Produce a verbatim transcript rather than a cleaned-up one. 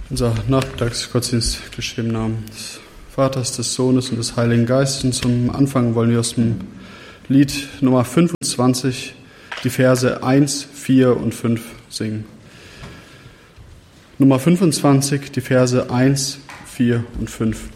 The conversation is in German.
Unser Nachmittagsgottesdienst geschieht im Namen des Vaters, des Sohnes und des Heiligen Geistes. Zum Anfang wollen wir aus dem Lied Nummer fünfundzwanzig die Verse eins, vier und fünf singen. Nummer fünfundzwanzig, die Verse eins, vier und fünf.